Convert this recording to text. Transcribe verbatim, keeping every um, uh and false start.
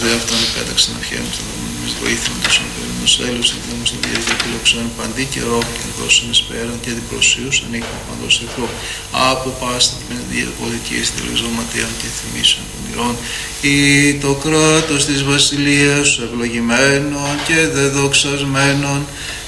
δε αυτόν επέταξε να πιένουν στον δομόν μες βοήθημα των σωματωμένους έλους, εκδόμους των διαρκεία φιλοξών παντή καιρό και δώσουν εις πέραν και αντιπροσίους ανήκουν παντός εχθρό. Από πάστα την πενεδιακοδικής τελεξωματέων και θυμίσεων των ηρών, ή το κράτος της βασιλείας σου ευλογημένων και δεδοξασμένων,